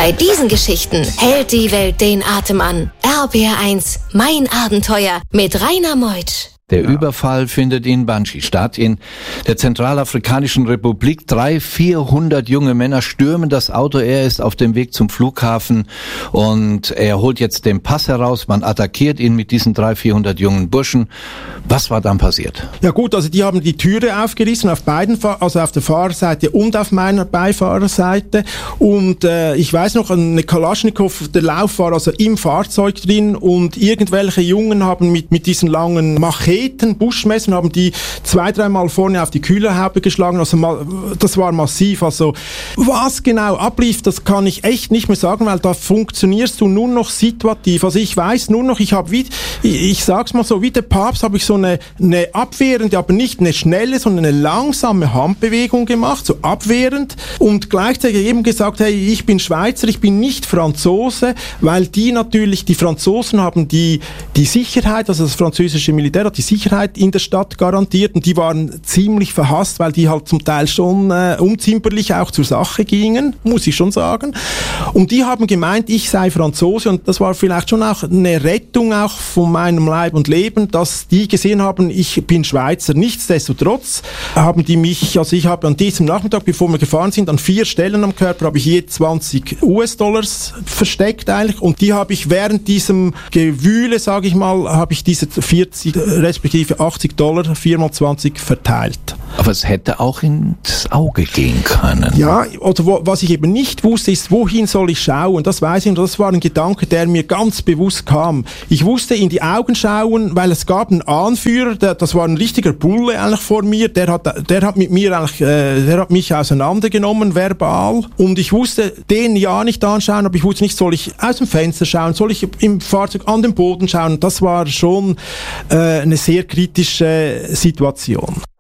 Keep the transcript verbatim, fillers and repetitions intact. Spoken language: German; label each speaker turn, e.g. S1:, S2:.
S1: Bei diesen Geschichten hält die Welt den Atem an. R B R eins, mein Abenteuer mit Rainer Meutsch.
S2: Der ja. Überfall findet in Bangi statt, in der Zentralafrikanischen Republik. Drei, vierhundert junge Männer stürmen das Auto. Er ist auf dem Weg zum Flughafen und er holt jetzt den Pass heraus. Man attackiert ihn mit diesen drei, vierhundert jungen Burschen. Was war dann passiert?
S3: Ja gut, also die haben die Türe aufgerissen auf beiden, also auf der Fahrerseite und auf meiner Beifahrerseite. Und äh, ich weiß noch, eine Kalaschnikow, der Lauf war also im Fahrzeug drin und irgendwelche Jungen haben mit mit diesen langen Macheten, Buschmessern, haben die zwei, dreimal vorne auf die Kühlerhaube geschlagen. Also mal, das war massiv. Also was genau ablief, das kann ich echt nicht mehr sagen, weil da funktionierst du nur noch situativ. Also ich weiß nur noch, ich habe wie, ich, ich sag's mal so, wie der Papst habe ich so eine, eine abwehrende, aber nicht eine schnelle, sondern eine langsame Handbewegung gemacht, so abwehrend und gleichzeitig eben gesagt, hey, ich bin Schweizer, ich bin nicht Franzose, weil die natürlich, die Franzosen haben die, die Sicherheit, also das französische Militär hat die Sicherheit in der Stadt garantiert und die waren ziemlich verhasst, weil die halt zum Teil schon äh, unzimperlich auch zur Sache gingen, muss ich schon sagen. Und die haben gemeint, ich sei Franzose und das war vielleicht schon auch eine Rettung auch von meinem Leib und Leben, dass die gesehen haben, ich bin Schweizer. Nichtsdestotrotz haben die mich, also ich habe an diesem Nachmittag, bevor wir gefahren sind, an vier Stellen am Körper habe ich je zwanzig US-Dollars versteckt eigentlich und die habe ich während diesem Gewühle, sage ich mal, habe ich diese vierzig respektive achtzig Dollar, vier mal zwanzig verteilt.
S2: Aber es hätte auch ins Auge gehen können.
S3: Ja, oder wo, was ich eben nicht wusste, ist, wohin soll ich schauen? Das weiß ich und das war ein Gedanke, der mir ganz bewusst kam. Ich wusste in die Augen schauen, weil es gab einen Anführer, der, das war ein richtiger Bulle eigentlich vor mir, der hat, der hat mit mir eigentlich, äh, der hat mich auseinandergenommen, verbal. Und ich wusste, den ja nicht anschauen, aber ich wusste nicht, soll ich aus dem Fenster schauen, soll ich im Fahrzeug an den Boden schauen? Das war schon äh, eine sehr kritische Situation.